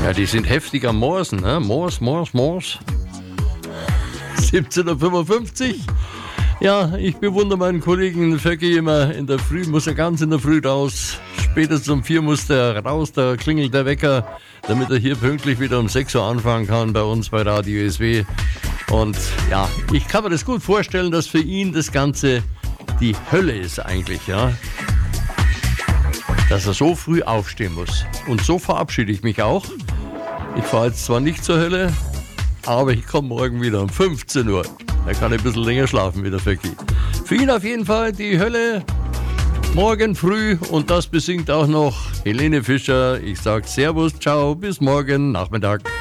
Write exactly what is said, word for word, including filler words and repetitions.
Ja, die sind heftig am Morsen, ne? Mors, Mors, Mors. siebzehn Uhr fünfundfünfzig. Ja, ich bewundere meinen Kollegen Vöcki immer. In der Früh muss er ganz in der Früh raus. Spätestens um vier muss der raus, da klingelt der Wecker, damit er hier pünktlich wieder um sechs Uhr anfangen kann bei uns bei Radio S W. Und ja, ich kann mir das gut vorstellen, dass für ihn das Ganze die Hölle ist eigentlich, ja. Dass er so früh aufstehen muss. Und so verabschiede ich mich auch. Ich fahre jetzt zwar nicht zur Hölle, aber ich komme morgen wieder um fünfzehn Uhr. Da kann ich ein bisschen länger schlafen wieder, Vöcki. Für ihn auf jeden Fall die Hölle morgen früh und das besingt auch noch Helene Fischer. Ich sage Servus, ciao, bis morgen Nachmittag.